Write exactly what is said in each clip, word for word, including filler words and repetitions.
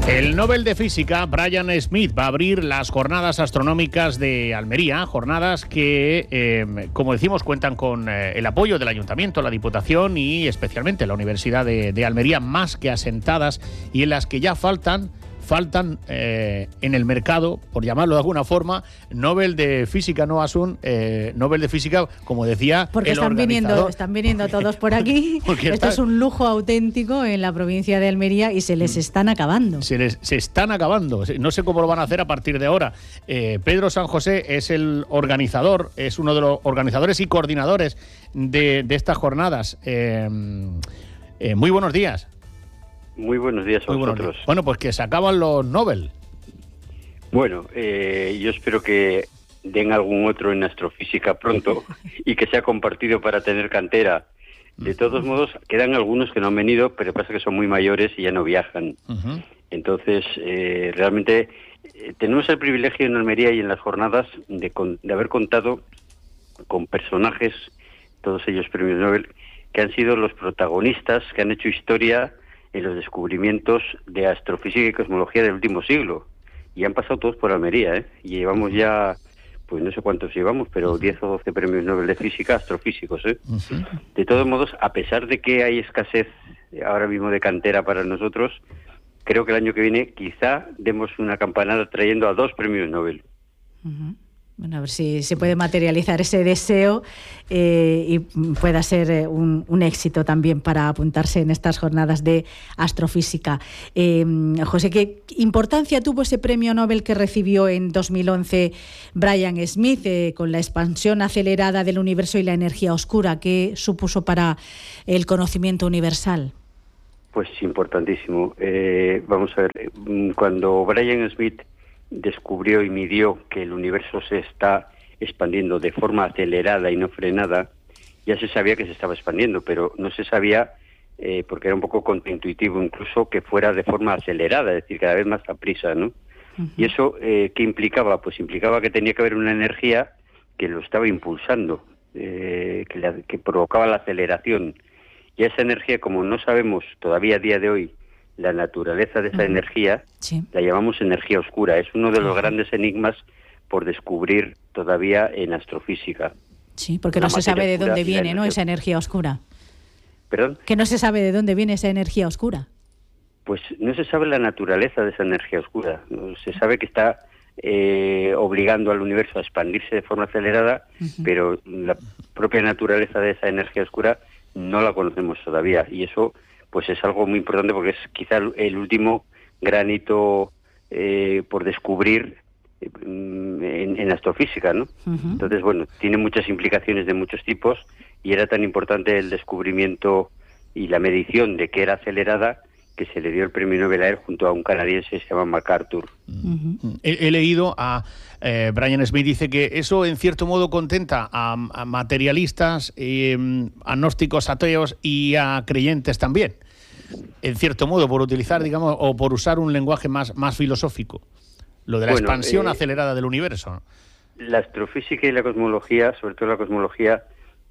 El Nobel de Física, Brian Smith, va a abrir las jornadas astronómicas de Almería, jornadas que, eh, como decimos, cuentan con eh, el apoyo del Ayuntamiento, la Diputación y especialmente la Universidad de, de Almería, más que asentadas, y en las que ya faltan faltan eh, en el mercado, por llamarlo de alguna forma, Nobel de Física, no Asun, eh, Nobel de Física, como decía, porque el están organizador. viniendo, están viniendo todos por aquí. Esto está... es un lujo auténtico en la provincia de Almería y se les están acabando. Se les se están acabando. No sé cómo lo van a hacer a partir de ahora. Eh, Pedro San José es el organizador, es uno de los organizadores y coordinadores de, de estas jornadas. Eh, eh, muy buenos días. Muy buenos días a Muy vosotros. Buenos días. Bueno, pues que se acaban los Nobel. Bueno, eh, yo espero que den algún otro en astrofísica pronto y que sea compartido para tener cantera. De todos modos, quedan algunos que no han venido, pero pasa que son muy mayores y ya no viajan. Uh-huh. Entonces, eh, realmente eh, tenemos el privilegio en Almería y en las jornadas de, con, de haber contado con personajes, todos ellos premios Nobel, que han sido los protagonistas, que han hecho historia en los descubrimientos de astrofísica y cosmología del último siglo. Y han pasado todos por Almería, ¿eh? Y llevamos ya, pues no sé cuántos llevamos, pero diez o doce premios Nobel de Física astrofísicos, ¿eh? Uh-huh. De todos modos, a pesar de que hay escasez ahora mismo de cantera para nosotros, creo que el año que viene quizá demos una campanada trayendo a dos premios Nobel. Uh-huh. Bueno, a ver si se puede materializar ese deseo eh, y pueda ser un, un éxito también para apuntarse en estas jornadas de astrofísica. Eh, José, ¿qué importancia tuvo ese premio Nobel que recibió en dos mil once Brian Smith eh, con la expansión acelerada del universo y la energía oscura? ¿Qué supuso para el conocimiento universal? Pues importantísimo. Eh, vamos a ver, cuando Brian Smith descubrió y midió que el universo se está expandiendo de forma acelerada y no frenada, ya se sabía que se estaba expandiendo, pero no se sabía, eh, porque era un poco contraintuitivo incluso, que fuera de forma acelerada, es decir, cada vez más a prisa, ¿no? Uh-huh. Y eso, eh, ¿qué implicaba? Pues implicaba que tenía que haber una energía que lo estaba impulsando, eh, que, la, que provocaba la aceleración. Y esa energía, como no sabemos todavía a día de hoy la naturaleza de esa uh-huh. energía, sí. la llamamos energía oscura. Es uno de los uh-huh. grandes enigmas por descubrir todavía en astrofísica. Sí, porque la no se sabe de dónde viene, ¿no?, esa energía oscura. ¿Perdón? Que no se sabe de dónde viene esa energía oscura. Pues no se sabe la naturaleza de esa energía oscura. Se sabe que está eh, obligando al universo a expandirse de forma acelerada, uh-huh. pero la propia naturaleza de esa energía oscura no la conocemos todavía. Y eso pues es algo muy importante porque es quizá el último granito eh, por descubrir eh, en, en astrofísica, ¿no? Uh-huh. Entonces, bueno, tiene muchas implicaciones de muchos tipos y era tan importante el descubrimiento y la medición de que era acelerada que se le dio el premio Nobel a él junto a un canadiense que se llama MacArthur. Uh-huh. He, he leído a eh, Brian Smith, dice que eso en cierto modo contenta a, a materialistas, eh, agnósticos, ateos y a creyentes también, en cierto modo, por utilizar, digamos, o por usar un lenguaje más, más filosófico, lo de la bueno, expansión eh, acelerada del universo. La astrofísica y la cosmología, sobre todo la cosmología,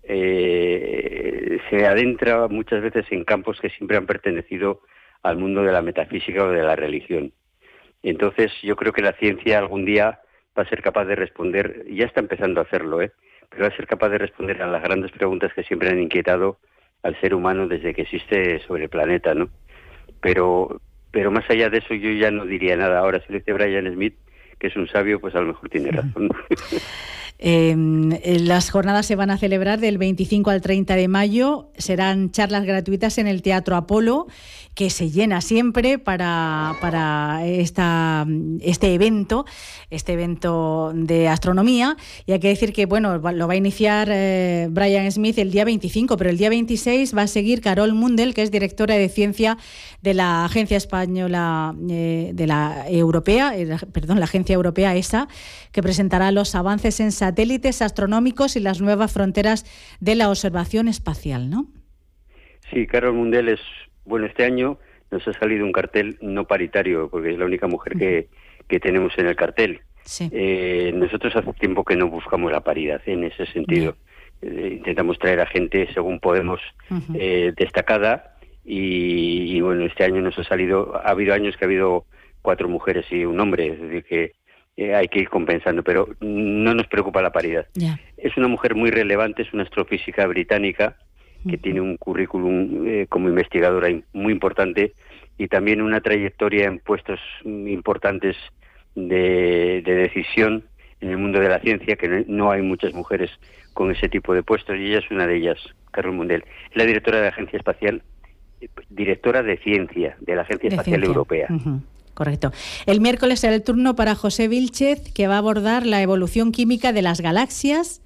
eh, se adentra muchas veces en campos que siempre han pertenecido al mundo de la metafísica o de la religión. Entonces yo creo que la ciencia algún día va a ser capaz de responder, ya está empezando a hacerlo, ¿eh? pero va a ser capaz de responder a las grandes preguntas que siempre han inquietado al ser humano desde que existe sobre el planeta, ¿no? Pero, pero más allá de eso yo ya no diría nada. Ahora, si lo dice Brian Smith, que es un sabio, pues a lo mejor tiene razón. Eh, las jornadas se van a celebrar del veinticinco al treinta de mayo. Serán charlas gratuitas en el Teatro Apolo, que se llena siempre para, para esta, este evento, este evento de astronomía. Y hay que decir que bueno, lo va a iniciar eh, Brian Smith el día veinticinco, pero el día veintiséis va a seguir Carol Mundell, que es directora de ciencia de la Agencia Española eh, de la Europea, eh, perdón, la Agencia Europea E S A, que presentará los avances en satélites astronómicos y las nuevas fronteras de la observación espacial, ¿no? Sí, Carol Mundell es, bueno, este año nos ha salido un cartel no paritario, porque es la única mujer que, que tenemos en el cartel. Sí. Eh, nosotros hace tiempo que no buscamos la paridad en ese sentido. Eh, intentamos traer a gente, según podemos, uh-huh. eh, destacada, y, y bueno, este año nos ha salido, ha habido años que ha habido cuatro mujeres y un hombre, es decir, que eh, hay que ir compensando, pero no nos preocupa la paridad. Yeah. Es una mujer muy relevante, es una astrofísica británica que uh-huh. tiene un currículum eh, como investigadora muy importante y también una trayectoria en puestos importantes de, de decisión en el mundo de la ciencia, que no hay muchas mujeres con ese tipo de puestos, y ella es una de ellas, Carol Mundell. Es la directora de la Agencia Espacial, directora de Ciencia, de la Agencia de Espacial Ciencia. Europea. Uh-huh. Correcto. El miércoles será el turno para José Vílchez, que va a abordar la evolución química de las galaxias.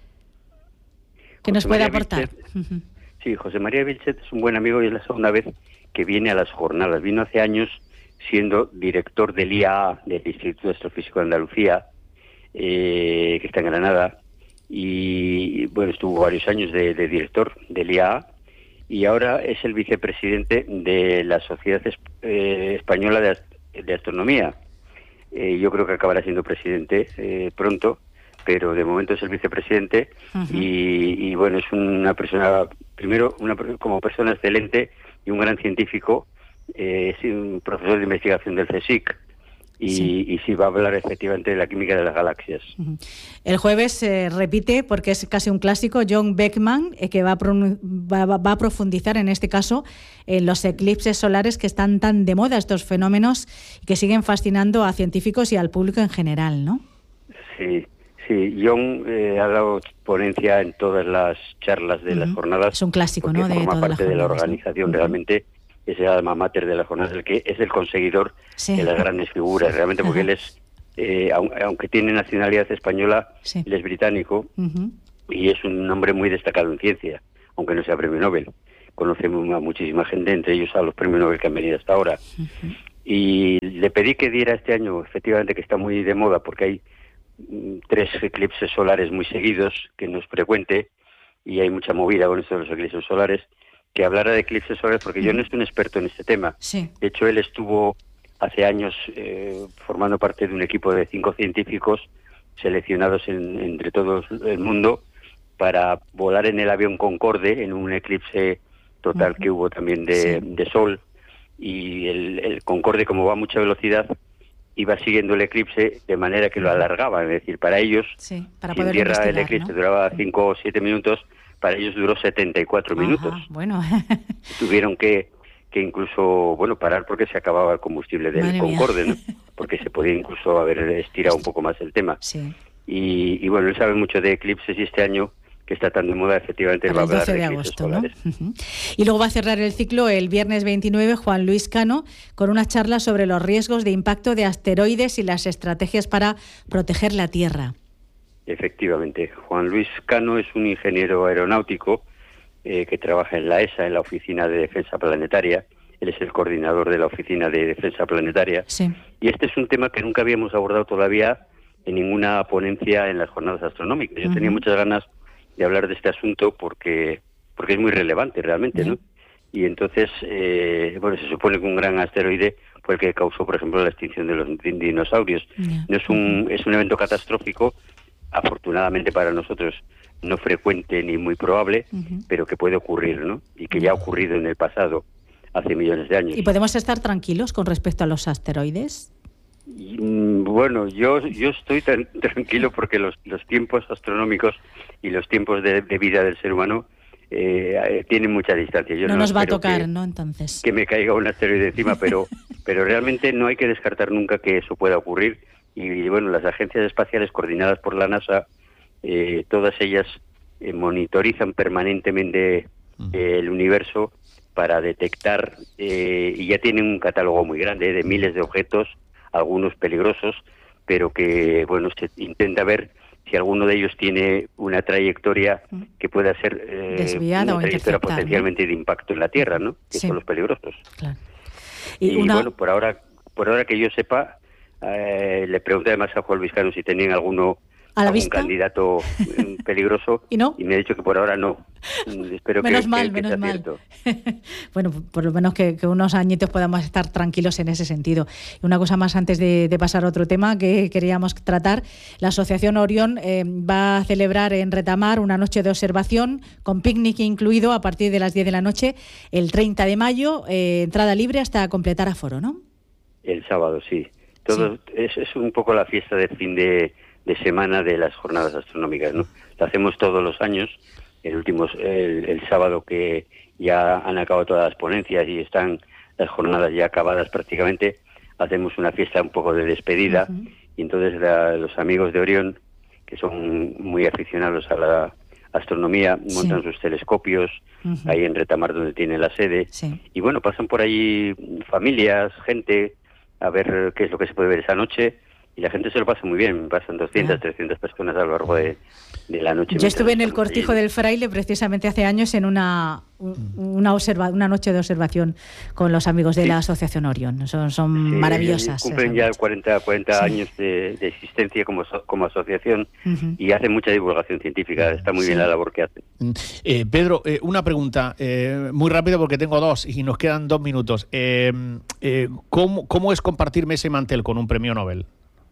¿Qué nos puede aportar? Vílchez, uh-huh. Sí, José María Vílchez es un buen amigo y es la segunda vez que viene a las jornadas. Vino hace años siendo director del I A A, del Instituto Astrofísico de Andalucía, eh, que está en Granada, y bueno, estuvo varios años de, de director del I A A, y ahora es el vicepresidente de la Sociedad eh, Española de, de Astronomía. Eh, yo creo que acabará siendo presidente eh, pronto, pero de momento es el vicepresidente. Uh-huh. y, y bueno, es una persona, primero, una como persona excelente y un gran científico, eh, es un profesor de investigación del CSIC. Y sí. y sí va a hablar efectivamente de la química de las galaxias. Uh-huh. El jueves se eh, repite, porque es casi un clásico, John Beckman, eh, que va a, pro- va, va a profundizar en este caso en los eclipses solares que están tan de moda, estos fenómenos que siguen fascinando a científicos y al público en general, ¿no? Sí, sí. John eh, ha dado ponencia en todas las charlas de uh-huh. las jornadas. Es un clásico, ¿no? De forma todas parte las de la jornadas, organización, ¿no? realmente. Uh-huh. Es el alma mater de las jornadas, el que es el conseguidor sí. de las grandes figuras, realmente, porque uh-huh. él es, eh, aunque tiene nacionalidad española, sí. él es británico uh-huh. y es un hombre muy destacado en ciencia, aunque no sea premio Nobel. Conoce a muchísima gente, entre ellos a los premios Nobel que han venido hasta ahora. Uh-huh. Y le pedí que diera este año, efectivamente, que está muy de moda, porque hay mm, tres eclipses solares muy seguidos, que no es frecuente, y hay mucha movida con esto de los eclipses solares, que hablara de eclipses solares, porque yo no soy un experto en este tema. Sí. De hecho, él estuvo hace años eh, formando parte de un equipo de cinco científicos seleccionados en, entre todo el mundo para volar en el avión Concorde en un eclipse total uh-huh. que hubo también de, sí. de Sol. Y el, el Concorde, como va a mucha velocidad, iba siguiendo el eclipse de manera que lo alargaba. Es decir, para ellos, sí, para si en poder tierra el eclipse ¿no? duraba cinco o siete minutos, para ellos duró setenta y cuatro Ajá, minutos. Bueno. Tuvieron que, que incluso, bueno, parar porque se acababa el combustible del Madre Concorde, mía. ¿no? Porque se podía incluso haber estirado un poco más el tema. Sí. Y, y bueno, él sabe mucho de eclipses y este año, que está tan de moda, efectivamente, el va a hablar doce de agosto, ¿no? Uh-huh. Y luego va a cerrar el ciclo el viernes veintinueve Juan Luis Cano con una charla sobre los riesgos de impacto de asteroides y las estrategias para proteger la Tierra. Efectivamente, Juan Luis Cano es un ingeniero aeronáutico eh, que trabaja en la E S A, en la Oficina de Defensa Planetaria. Él es el coordinador de la Oficina de Defensa Planetaria. Sí. Y este es un tema que nunca habíamos abordado todavía en ninguna ponencia en las jornadas astronómicas. Yo uh-huh. tenía muchas ganas de hablar de este asunto porque porque es muy relevante realmente, uh-huh. ¿no? Y entonces, eh, bueno, se supone que un gran asteroide fue el que causó, por ejemplo, la extinción de los dinosaurios. Uh-huh. No es un es un evento catastrófico, afortunadamente para nosotros no frecuente ni muy probable, uh-huh. pero que puede ocurrir, ¿no? Y que ya ha ocurrido en el pasado, hace millones de años. ¿Y podemos estar tranquilos con respecto a los asteroides? Y, bueno, yo yo estoy tan tranquilo porque los, los tiempos astronómicos y los tiempos de, de vida del ser humano eh, tienen mucha distancia. Yo no, no nos va a tocar, que, ¿no? Entonces. Que me caiga un asteroide encima, pero, pero realmente no hay que descartar nunca que eso pueda ocurrir. Y bueno, las agencias espaciales coordinadas por la NASA, eh, todas ellas eh, monitorizan permanentemente eh, el universo para detectar, eh, y ya tienen un catálogo muy grande eh, de miles de objetos, algunos peligrosos, pero que, bueno, se intenta ver si alguno de ellos tiene una trayectoria que pueda ser eh, desviada una o trayectoria potencialmente, ¿no?, de impacto en la Tierra, ¿no? Que sí. son los peligrosos. Claro. Y, y una... bueno, por ahora, por ahora que yo sepa, eh, le pregunté además a Juan Luis Cano si tenían alguno ¿A la algún vista? candidato peligroso ¿Y no? y me ha dicho que por ahora no. Espero menos que, mal, que, que menos mal. cierto. Bueno, por lo menos que, que unos añitos podamos estar tranquilos en ese sentido. Y una cosa más antes de, de pasar a otro tema que queríamos tratar. La Asociación Orión eh, va a celebrar en Retamar una noche de observación con picnic incluido a partir de las diez de la noche el treinta de mayo, eh, entrada libre hasta completar aforo, ¿no? El sábado, sí. Todo sí. Es, es un poco la fiesta de fin de, de semana de las jornadas astronómicas, ¿no? Lo hacemos todos los años. El último, el, el sábado que ya han acabado todas las ponencias y están las jornadas ya acabadas prácticamente, hacemos una fiesta un poco de despedida. Uh-huh. Y entonces la, los amigos de Orión, que son muy aficionados a la astronomía, montan sí. sus telescopios uh-huh. ahí en Retamar, donde tiene la sede. Sí. Y bueno, pasan por allí familias, gente, a ver qué es lo que se puede ver esa noche. Y la gente se lo pasa muy bien, pasan doscientas, ah. trescientas personas a lo largo de, de la noche. Yo estuve en el Cortijo ahí del Fraile precisamente hace años en una una, observa, una noche de observación con los amigos de sí. la Asociación Orión. Son, son sí, maravillosas. Cumplen ya cuarenta, cuarenta sí. años de, de existencia como, como asociación uh-huh. y hacen mucha divulgación científica. Está muy sí. bien la labor que hacen. Eh, Pedro, eh, una pregunta eh, muy rápido porque tengo dos y nos quedan dos minutos. Eh, eh, ¿cómo, ¿Cómo es compartirme ese mantel con un premio Nobel?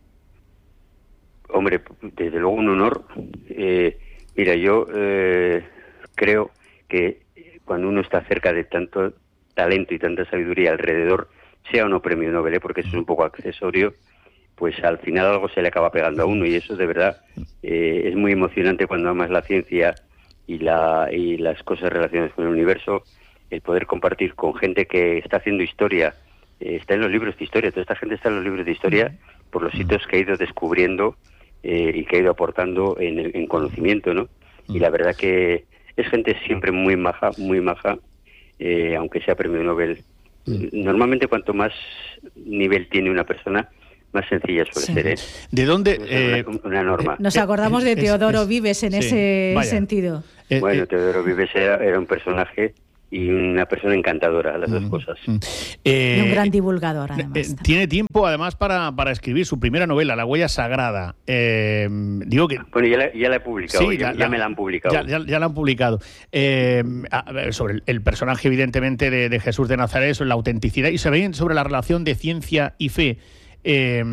Hombre, desde luego un honor. Eh, mira, yo eh, creo que cuando uno está cerca de tanto talento y tanta sabiduría alrededor, sea o no premio Nobel, ¿eh? Porque eso es un poco accesorio, pues al final algo se le acaba pegando a uno, y eso de verdad eh, es muy emocionante cuando amas la ciencia y, la, y las cosas relacionadas con el universo, el poder compartir con gente que está haciendo historia, eh, está en los libros de historia, toda esta gente está en los libros de historia por los hitos que ha ido descubriendo Eh, y que ha ido aportando en, en conocimiento, ¿no? Y la verdad que es gente siempre muy maja, muy maja, eh, aunque sea premio Nobel. Mm. Normalmente cuanto más nivel tiene una persona, más sencilla suele sí. ser, ¿eh? ¿De dónde? Eh, una, una norma. Nos acordamos de Teodoro es, es, Vives en sí, ese vaya. sentido. Bueno, Teodoro Vives era, era un personaje y una persona encantadora, las mm, dos cosas. Mm. Eh, y un gran divulgador, además. Eh, tiene tiempo, además, para, para escribir su primera novela, La huella sagrada. Eh, digo que... Bueno, ya la, ya la he publicado, sí, ya, ya, ya me la han publicado. Ya, ya, ya la han publicado. Eh, a ver, sobre el, el personaje, evidentemente, de, de Jesús de Nazaret, sobre la autenticidad, y se ve sobre la relación de ciencia y fe. Eh,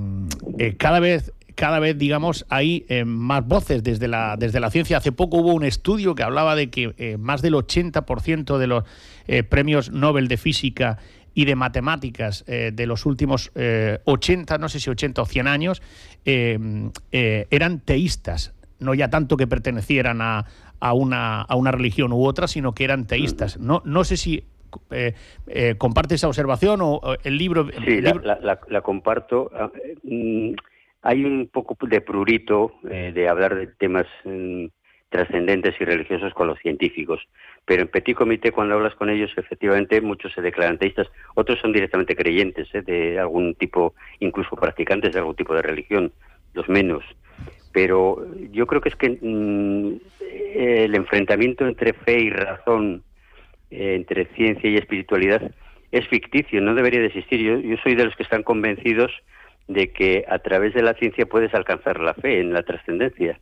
eh, cada vez... cada vez, digamos, hay eh, más voces desde la, desde la ciencia. Hace poco hubo un estudio que hablaba de que eh, más del ochenta por ciento de los eh, premios Nobel de Física y de Matemáticas eh, de los últimos eh, ochenta, no sé si ochenta o cien años, eh, eh, eran teístas. No ya tanto que pertenecieran a, a, una, a una religión u otra, sino que eran teístas. No, no sé si... Eh, eh, ¿comparte esa observación o, o el libro...? Sí, el la, libro... La, la, la comparto. Uh, Hay un poco de prurito eh, de hablar de temas eh, trascendentes y religiosos con los científicos, pero en Petit Comité, cuando hablas con ellos, efectivamente muchos se declaran teístas, otros son directamente creyentes eh, de algún tipo, incluso practicantes de algún tipo de religión, los menos. Pero yo creo que es que mm, el enfrentamiento entre fe y razón, eh, entre ciencia y espiritualidad, es ficticio, no debería de existir. Yo, yo soy de los que están convencidos de que a través de la ciencia puedes alcanzar la fe en la trascendencia.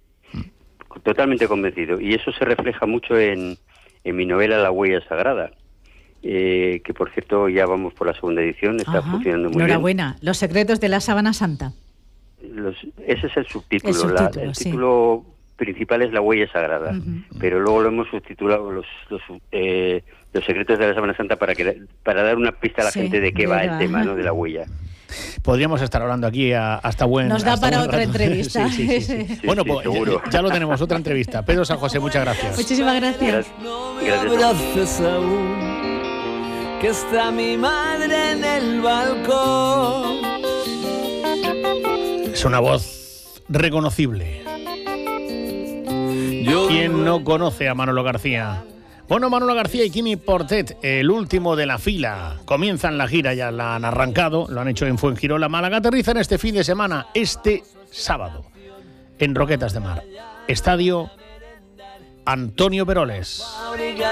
Totalmente convencido. Y eso se refleja mucho en, en mi novela La huella sagrada, eh, que por cierto ya vamos por la segunda edición, está Ajá. funcionando muy Enhorabuena. bien. Los secretos de la sábana santa. Los, ese es el subtítulo. El, subtítulo, la, el sí. título principal es La huella sagrada, uh-huh. pero luego lo hemos subtitulado los, los, eh, los secretos de la sábana santa para, que, para dar una pista a la sí, gente de qué va el tema, ¿no?, de la huella. Podríamos estar hablando aquí a, hasta buen Nos da hasta para buen otra rato. entrevista. Sí, sí, sí, sí. Sí, bueno, sí, pues seguro. Ya, ya lo tenemos, otra entrevista. Pedro San José, muchas gracias. Muchísimas gracias. No me abraces aún, que está mi madre en el balcón. Es una voz reconocible. Yo ¿Quién no conoce a Manolo García? Bueno, Manolo García y Quimi Portet, el último de la fila. Comienzan la gira, ya la han arrancado, lo han hecho en Fuengirola. Málaga aterrizan este fin de semana, este sábado, en Roquetas de Mar. Estadio Antonio Peroles.